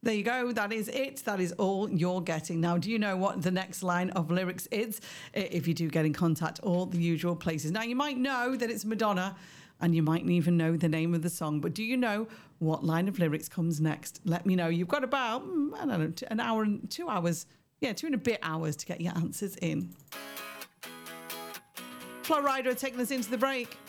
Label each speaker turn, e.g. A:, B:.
A: There you go. That is it. That is all you're getting. Now, do you know what the next line of lyrics is? If you do get in contact, all the usual places. Now, you might know that it's Madonna and you mightn't even know the name of the song, but do you know what line of lyrics comes next? Let me know. You've got about, I don't know, an hour and 2 hours. Yeah, 2 and a bit hours to get your answers in. Flo Rida taking us into the break.